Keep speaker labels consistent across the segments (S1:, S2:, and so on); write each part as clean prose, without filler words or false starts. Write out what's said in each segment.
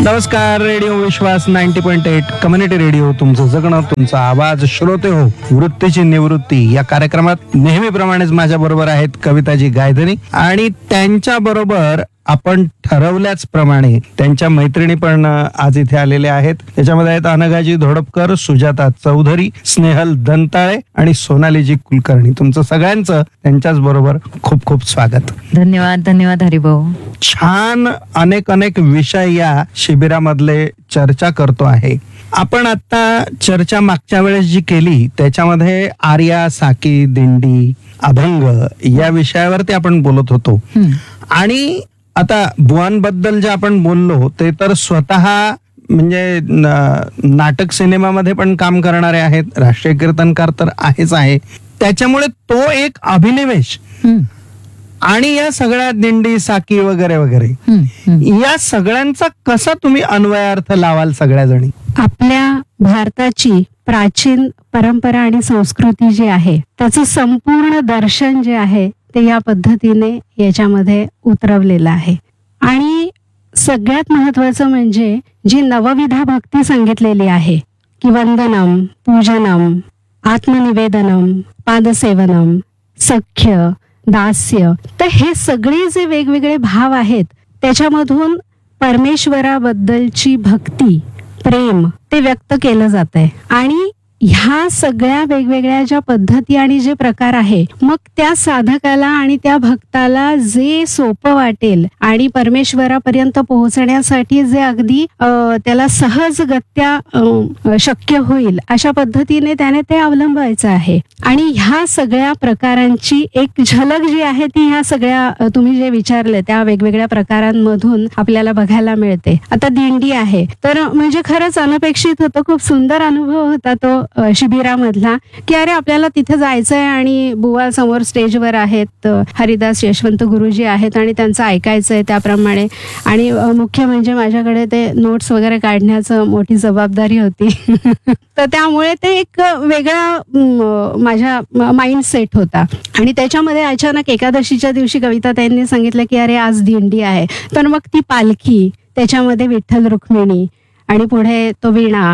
S1: नमस्कार. रेडिओ विश्वास 90.8 community radio, तुमचं जगणं तुमचा आवाज. श्रोते हो, वृत्तीची निवृत्ती या कार्यक्रमात नेहमीप्रमाणेच माझ्या बरोबर आहेत कविताजी गायधनी, आणि त्यांच्या बरोबर आपण ठरवल्याच प्रमाणे त्यांच्या मैत्रिणी पण आज इथे आलेल्या आहेत. त्याच्यामध्ये आहेत अनघाजी धोडपकर, सुजाता चौधरी, स्नेहल दंताळे आणि सोनालीजी कुलकर्णी. तुमचं सगळ्यांचं त्यांच्याच बरोबर खूप खूप स्वागत.
S2: धन्यवाद. धन्यवाद हरिभाऊ.
S1: छान अनेक विषय या शिबिरामधले चर्चा करतो आहे. आपण आता चर्चा मागच्या वेळेस जी केली त्याच्यामध्ये आर्या, साकी, दिंडी, अभंग या विषयावरती आपण बोलत होतो. आणि आता बुवांबद्दल जे आपण बोललो ते तर स्वतः म्हणजे नाटक सिनेमामध्ये पण काम करणारे आहेत, राष्ट्रीय कीर्तनकार तर आहेच आहे. त्याच्यामुळे तो एक अभिनिवेश आणि या सगळ्या दिंडी, साकी वगैरे वगैरे या सगळ्यांचा कसा तुम्ही अन्वयार्थ लावाल सगळ्या जणी?
S3: आपल्या भारताची प्राचीन परंपरा आणि संस्कृती जी आहे त्याचं संपूर्ण दर्शन जे आहे ते या पद्धतीने याच्यामध्ये उतरवलेलं आहे. आणि सगळ्यात महत्वाचं म्हणजे जी नवविधा भक्ती सांगितलेली आहे की वंदनम, पूजनम, आत्मनिवेदनम, पादसेवनम, सख्य, दास्य, तर हे सगळे जे वेगवेगळे भाव आहेत त्याच्यामधून परमेश्वराबद्दलची भक्ती, प्रेम ते व्यक्त केलं जात आहे. आणि ह्या सगळ्या वेगवेगळ्या ज्या पद्धती आणि जे प्रकार आहे, मग त्या साधकाला आणि त्या भक्ताला जे सोपं वाटेल आणि परमेश्वरापर्यंत पोहोचण्यासाठी जे अगदी त्याला सहजगत्या शक्य होईल अशा पद्धतीने त्याने ते अवलंबायचं आहे. आणि ह्या सगळ्या प्रकारांची एक झलक जी आहे ती ह्या सगळ्या तुम्ही जे विचारले त्या वेगवेगळ्या प्रकारांमधून आपल्याला बघायला मिळते. आता दिंडी आहे तर म्हणजे खरंच अनपेक्षित होतं, खूप सुंदर अनुभव होता तो शिबिरामधला, की अरे आपल्याला तिथे जायचंय आणि बुवा समोर स्टेजवर आहेत, हरिदास यशवंत गुरुजी आहेत आणि त्यांचं ऐकायचंय त्याप्रमाणे. आणि मुख्य म्हणजे माझ्याकडे ते नोट्स वगैरे काढण्याचं मोठी जबाबदारी होती. तर त्यामुळे ते एक वेगळा माझ्या माइंड सेट होता. आणि त्याच्यामध्ये अचानक एकादशीच्या दिवशी कविता त्यांनी सांगितलं की अरे आज दिंडी आहे, तर मग ती पालखी, त्याच्यामध्ये विठ्ठल रुक्मिणी आणि पुढे तो विणा,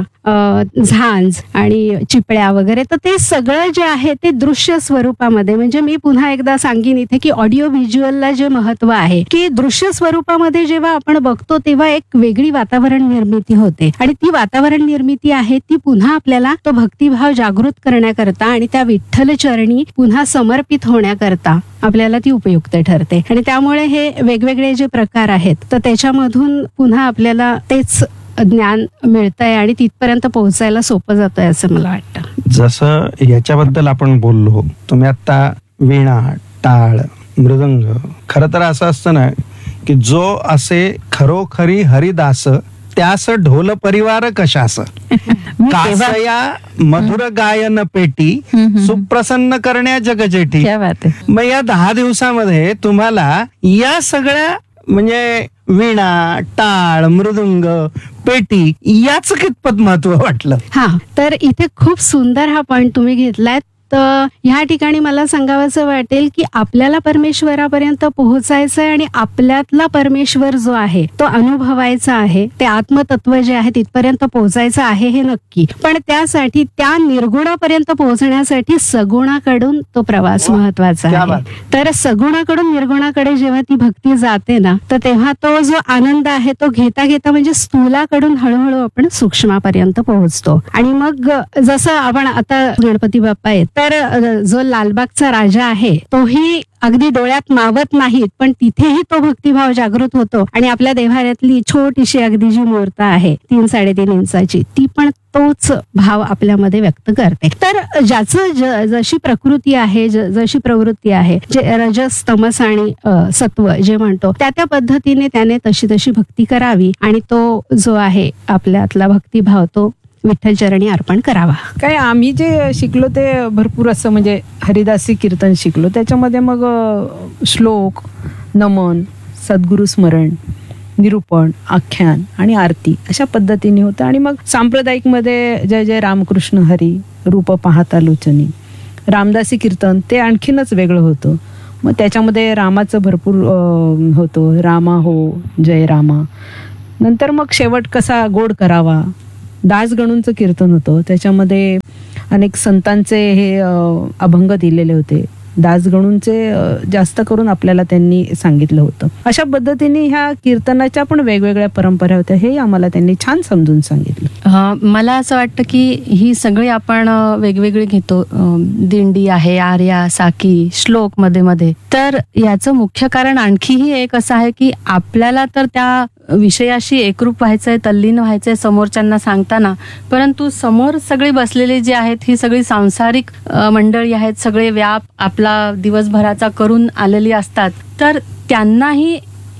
S3: झांज आणि चिपळ्या वगैरे, तर ते सगळं जे आहे ते दृश्य स्वरूपामध्ये, म्हणजे मी पुन्हा एकदा सांगेन इथे की ऑडिओ व्हिज्युअलला जे महत्व आहे की दृश्य स्वरूपामध्ये जेव्हा आपण बघतो तेव्हा एक वेगळी वातावरण निर्मिती होते. आणि ती वातावरण निर्मिती आहे ती पुन्हा आपल्याला तो भक्तिभाव जागृत करण्याकरता आणि त्या विठ्ठल चरणी पुन्हा समर्पित होण्याकरता आपल्याला ती उपयुक्त ठरते. आणि त्यामुळे हे वेगवेगळे जे प्रकार आहेत तर त्याच्यामधून पुन्हा आपल्याला तेच ज्ञान मिळतंय आणि तिथपर्यंत पोहोचायला सोपं जातंय असं मला वाटतं.
S1: जसं याच्याबद्दल आपण बोललो, तुम्ही आता वीणा, टाळ, मृदंग, खरं तर असं असतं ना की जो असे खरोखरी हरिदास त्यास ढोल परिवार कशास, कासया मधुर गायन पेटी, सुप्रसन्न करण्या जगजेठी. मग या 10 दिवसामध्ये तुम्हाला या सगळ्या म्हणजे वीणा, टाळ, मृदुंग, पेटी याच कितपत महत्व वाटलं?
S3: हा, तर इथे खूप सुंदर हा पॉइंट तुम्ही घेतलाय. तर ह्या ठिकाणी मला सांगावंसं वाटेल की आपल्याला परमेश्वरापर्यंत पोहोचायचं आहे आणि आपल्यातला परमेश्वर जो आहे तो अनुभवायचा आहे, ते आत्मतत्व जे आहे तिथपर्यंत पोहोचायचं आहे हे नक्की. पण त्यासाठी त्या निर्गुणापर्यंत पोहोचण्यासाठी सगुणाकडून तो प्रवास महत्वाचा आहे. तर सगुणाकडून निर्गुणाकडे जेव्हा ती भक्ती जाते ना, तर तेव्हा तो जो आनंद आहे तो घेता घेता म्हणजे स्थूलाकडून हळूहळू आपण सूक्ष्मापर्यंत पोहोचतो. आणि मग जसं आपण आता गणपती बाप्पा आहेत, तर जो लालबागचा राजा आहे तोही अगदी डोळ्यात मावत नाहीत, पण तिथेही तो भक्तिभाव जागृत होतो. आणि आपल्या देव्हाऱ्यातली छोटीशी अगदी जी मूर्त आहे 3-3.5 इंचाची, ती पण तोच भाव आपल्यामध्ये व्यक्त करते. तर ज्याचं जशी प्रकृती आहे, जशी प्रवृत्ती आहे, जे रजस, तमस आणि सत्व जे म्हणतो त्या पद्धतीने त्याने तशी भक्ती करावी आणि तो जो आहे आपल्यातला भक्तिभाव तो विठ्ठल चरणी अर्पण करावा.
S4: काय आम्ही जे शिकलो ते भरपूर असं म्हणजे हरिदासी कीर्तन शिकलो. त्याच्यामध्ये मग श्लोक, नमन, सद्गुरु स्मरण, निरूपण, आख्यान आणि आरती अशा पद्धतीने होतं. आणि मग सांप्रदायिक मध्ये जय जय रामकृष्ण हरी, रूप पाहता लोचनी, रामदासी कीर्तन ते आणखीनच वेगळं होतं. मग त्याच्यामध्ये रामाचं भरपूर होतं, रामा हो जय रामा, नंतर मग शेवट कसा गोड करावा. दास गणूंचं कीर्तन होतं, त्याच्यामध्ये अनेक संतांचे हे अभंग दिलेले होते. दासगणूंचे जास्त करून आपल्याला त्यांनी सांगितलं होतं. अशा पद्धतीने ह्या कीर्तनाच्या पण वेगवेगळ्या परंपरा होत्या, हे आम्हाला त्यांनी छान समजून सांगितलं.
S3: मला असं वाटतं की ही सगळी आपण वेगवेगळी घेतो. दिंडी आहे, आर्या, साकी, श्लोक मध्ये मध्ये. तर याचं मुख्य कारण आणखीही एक असं आहे की आपल्याला तर त्या विषयाशी एकरूप व्हायचंय, तल्लीन व्हायचंय समोरच्यांना सांगताना, परंतु समोर सगळी बसलेली जी आहेत ही सगळी सांसारिक मंडळी आहेत, सगळे व्याप आपला दिवसभराचा करून आलेली असतात. तर त्यांनाही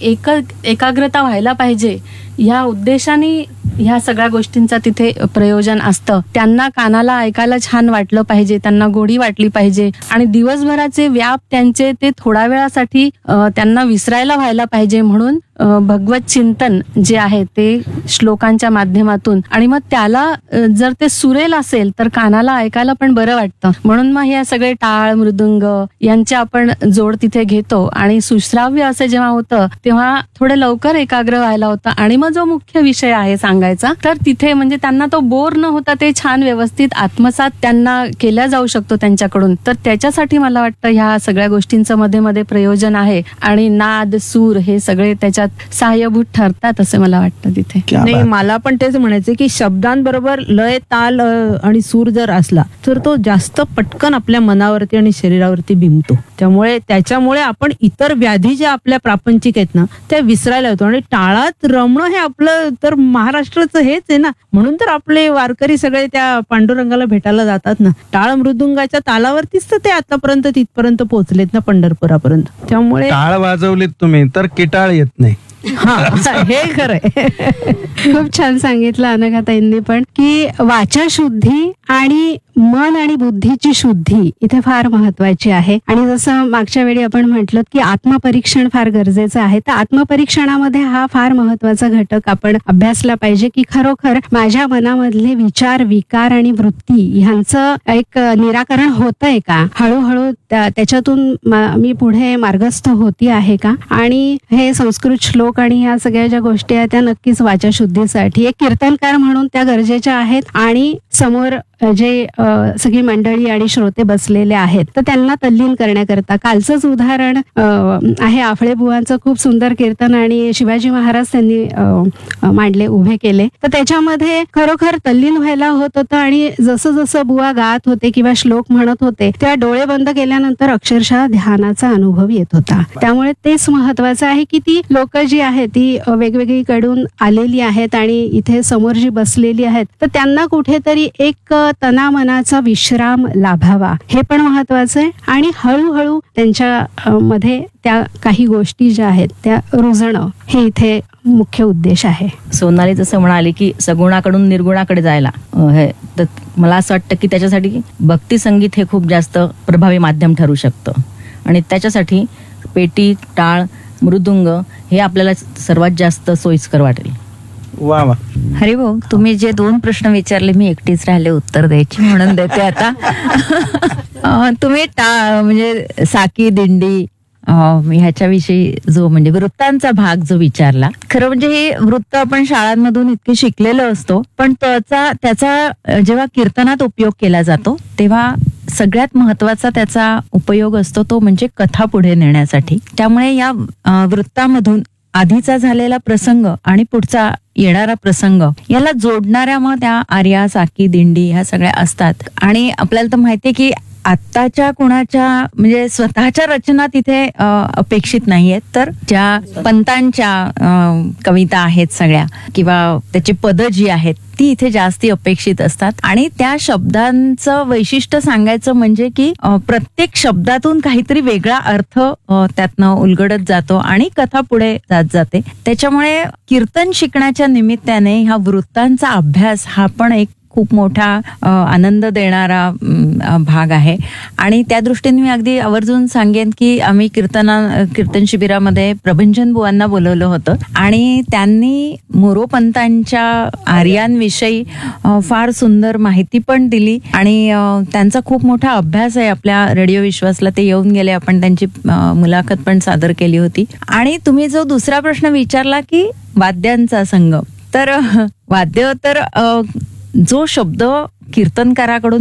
S3: एकाग्रता व्हायला पाहिजे ह्या उद्देशाने ह्या सगळ्या गोष्टींचा तिथे प्रयोजन असतं. त्यांना कानाला ऐकायला छान वाटलं पाहिजे, त्यांना गोडी वाटली पाहिजे आणि दिवसभराचे व्याप त्यांचे ते थोड्या वेळासाठी त्यांना विसरायला व्हायला पाहिजे. म्हणून भगवत चिंतन जे आहे ते श्लोकांच्या माध्यमातून, आणि मग त्याला जर ते सुरेल असेल तर कानाला ऐकायला पण बरं वाटतं. म्हणून मग हे सगळे टाळ, मृदुंग यांचे आपण जोड तिथे घेतो आणि सुश्राव्य असे जेव्हा होतं तेव्हा थोडे लवकर एकाग्र व्हायला होतं. आणि मग जो मुख्य विषय आहे सांगायचा, तर तिथे म्हणजे त्यांना तो बोर न होता ते छान व्यवस्थित आत्मसात त्यांना केला जाऊ शकतो त्यांच्याकडून. तर त्याच्यासाठी मला वाटतं ह्या सगळ्या गोष्टींचं मध्ये मध्ये प्रयोजन आहे आणि नाद, सूर हे सगळे त्याच्यात सहाय्यभूत ठरतात असं मला वाटतं तिथे.
S4: नाही, मला पण तेच म्हणायचं की शब्दांबरोबर लय, ताल आणि सूर जर असला तर तो जास्त पटकन आपल्या मनावरती आणि शरीरावरती बिंबतो. त्याच्यामुळे आपण इतर व्याधी ज्या आपल्या प्रापंचिक आहेत ना त्या विसरायला होतो. आणि टाळात रमणं हे आपलं तर महाराष्ट्राचं हेच आहे ना. म्हणून तर आपले वारकरी सगळे त्या पांडुरंगाला भेटायला जातात ना. टाळ मृदुंगाच्या तालावरतीच तर ते आतापर्यंत तिथपर्यंत पोहोचलेत ना, पंढरपुरापर्यंत. त्यामुळे
S1: टाळ वाजवलीत तुम्ही तर किटाळ येत नाही.
S4: हा, हे खरंय.
S3: खूप छान सांगितलं अनघाताईंनी पण की वाचा शुद्धी आणि मन आणि बुद्धीची शुद्धी इथे फार महत्वाची आहे. आणि जसं मागच्या वेळी आपण म्हटलं की आत्मपरीक्षण फार गरजेचं आहे, तर आत्मपरीक्षणामध्ये हा फार महत्वाचा घटक आपण अभ्यासला पाहिजे की खरोखर माझ्या मनामधले विचार, विकार आणि वृत्ती ह्यांचं एक निराकरण होतंय का, हळूहळू त्याच्यातून मी पुढे मार्गस्थ होती आहे का. आणि हे संस्कृत श्लोक आणि ह्या सगळ्या ज्या गोष्टी आहेत त्या नक्कीच वाचा शुद्धीसाठी एक कीर्तनकार म्हणून त्या गरजेच्या आहेत. आणि समोर जे सगळी मंडळी आणि श्रोते बसलेले आहेत तर त्यांना तल्लीन करण्याकरता कालचंच उदाहरण आहे आफळे बुवांचं खूप सुंदर कीर्तन आणि शिवाजी महाराज त्यांनी मांडले, उभे केले. तर त्याच्यामध्ये खरोखर तल्लीन व्हायला होत होतं. आणि जसं जसं बुवा गात होते किंवा श्लोक म्हणत होते त्या डोळे बंद केल्यानंतर अक्षरशः ध्यानाचा अनुभव येत होता. त्यामुळे तेच महत्वाचं आहे की ती लोक जी आहेत ती वेगवेगळीकडून आलेली आहेत आणि इथे समोर जी बसलेली आहेत तर त्यांना कुठेतरी एक तनामनाचा विश्राम लाभावा हे पण महत्वाचं आहे. आणि हळूहळू त्यांच्या मध्ये त्या काही गोष्टी ज्या आहेत त्या रुजणं हे इथे मुख्य उद्देश आहे.
S2: सोनाली जसं म्हणाली की सगुणाकडून निर्गुणाकडे जायला, तर मला असं वाटतं की त्याच्यासाठी भक्ती संगीत हे खूप जास्त प्रभावी माध्यम ठरू शकतं. आणि त्याच्यासाठी पेटी, टाळ, मृदुंग हे आपल्याला सर्वात जास्त सोयीस्कर वाटेल.
S1: वा वा.
S2: हरिभाऊ, तुम्ही जे 2 प्रश्न विचारले मी एकटीच राहिले उत्तर द्यायची, म्हणून देते आता. तुम्ही म्हणजे साकी, दिंडी ह्याच्याविषयी जो म्हणजे वृत्तांचा भाग जो विचारला, खरं म्हणजे हे वृत्त आपण शाळांमधून इतके शिकलेलो असतो, पण त्याचा जेव्हा कीर्तनात उपयोग केला जातो तेव्हा सगळ्यात महत्वाचा त्याचा उपयोग असतो तो म्हणजे कथा पुढे नेण्यासाठी. त्यामुळे या वृत्तामधून आधीचा झालेला प्रसंग आणि पुढचा येणारा प्रसंग याला जोडणाऱ्या मग त्या आर्या, साकी, दिंडी ह्या सगळ्या असतात. आणि आपल्याला तर माहितीये की आत्ताच्या कुणाच्या म्हणजे स्वतःच्या रचना तिथे अपेक्षित नाहीयेत, तर ज्या पंतांच्या कविता आहेत सगळ्या किंवा त्याची पदं जी आहेत ती इथे जास्ती अपेक्षित असतात. आणि त्या शब्दांचं वैशिष्ट्य सांगायचं म्हणजे की प्रत्येक शब्दातून काहीतरी वेगळा अर्थ त्यातनं उलगडत जातो आणि कथा पुढे जात जाते. त्याच्यामुळे कीर्तन शिकण्याच्या निमित्ताने ह्या वृत्तांचा अभ्यास हा पण एक खूप मोठा आनंद देणारा भाग आहे. आणि त्या दृष्टीने मी अगदी आवर्जून सांगेन की आम्ही कीर्तन शिबिरामध्ये प्रभंजन बुवांना बोलवलं होतं आणि त्यांनी मोरोपंतांच्या आर्यांविषयी फार सुंदर माहिती पण दिली आणि त्यांचा खूप मोठा अभ्यास आहे. आपल्या रेडिओ विश्वासला ते येऊन गेले, आपण त्यांची मुलाखत पण सादर केली होती. आणि तुम्ही जो दुसरा प्रश्न विचारला की वाद्यांचा संगम, तर वाद्य तर जो शब्द कीर्तनकाराकडून